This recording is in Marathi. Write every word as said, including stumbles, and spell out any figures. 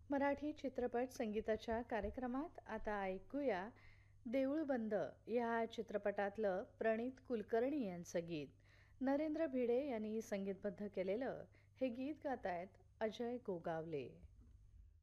मराठी चित्रपट संगीताच्या कार्यक्रमात आता ऐकूया देऊळ बंद या चित्रपटातलं प्रणीत कुलकर्णी यांचं गीत. नरेंद्र भिडे यांनी संगीतबद्ध केलेलं हे गीत गातायत अजय गोगावले.